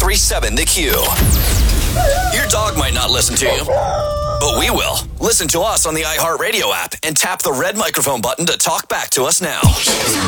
93.7 The Q. Your dog might not listen to you, but we will. Listen to us on the iHeartRadio app and tap the red microphone button to talk back to us now.